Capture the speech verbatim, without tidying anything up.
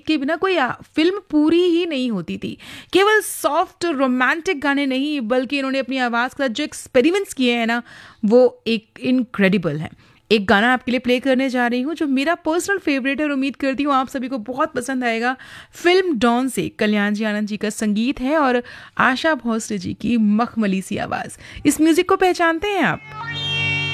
के बिना कोई आ, फिल्म पूरी ही नहीं होती थी। केवल सॉफ्ट रोमांटिक गाने नहीं, बल्कि इन्होंने अपनी आवाज़ के साथ जो एक्सपेरिमेंट्स किए हैं ना, वो एक इनक्रेडिबल है। एक गाना आपके लिए प्ले करने जा रही हूँ जो मेरा पर्सनल फेवरेट है और उम्मीद करती हूँ आप सभी को बहुत पसंद आएगा। फिल्म डॉन से कल्याण जी आनंद जी का संगीत है और आशा भोसले जी की मखमली सी आवाज़। इस म्यूज़िक को पहचानते हैं आप?